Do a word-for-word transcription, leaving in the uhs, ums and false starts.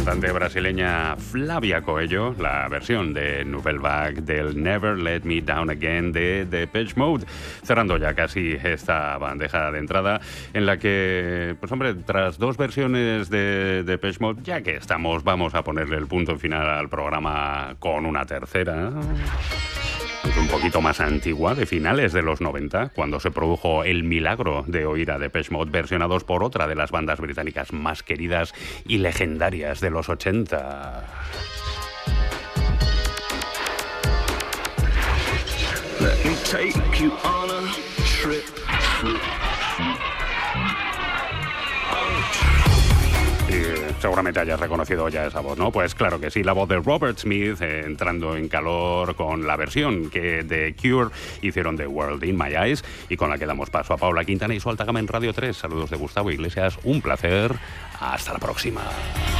cantante brasileña Flavia Coelho, la versión de Nouvelle Vague del Never Let Me Down Again de Depeche Mode, cerrando ya casi esta bandeja de entrada en la que, pues hombre, tras dos versiones de Depeche Mode, ya que estamos, vamos a ponerle el punto final al programa con una tercera, un poquito más antigua, de finales de los noventa, cuando se produjo el milagro de oír a Depeche Mode versionados por otra de las bandas británicas más queridas y legendarias de los ochenta. Let me take you on a trip. Seguramente hayas reconocido ya esa voz, ¿no? Pues claro que sí, la voz de Robert Smith, eh, entrando en calor con la versión que The Cure hicieron de World in My Eyes, y con la que damos paso a Paula Quintana y su alta gama en Radio tres. Saludos de Gustavo Iglesias, un placer, hasta la próxima.